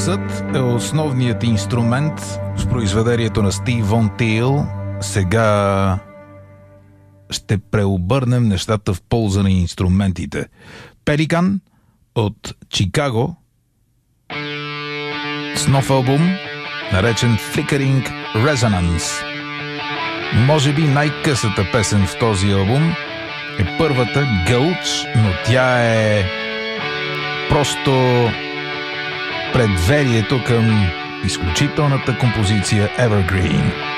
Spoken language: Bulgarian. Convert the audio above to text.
Гласът е основният инструмент в произведението на Стив Вон Тил. Сега ще преобърнем нещата в полза на инструментите. Пеликан от Чикаго с нов албум, наречен Flickering Resonance. Може би най-късата песен в този албум е първата Gulch, но тя е просто предверието към изключителната композиция Evergreen.